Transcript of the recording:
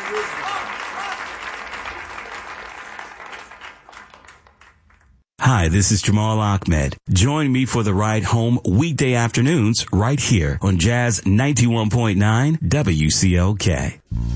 Hi, this is Jamal Ahmed. Join me for the ride home weekday afternoons right here on Jazz 91.9 WCLK.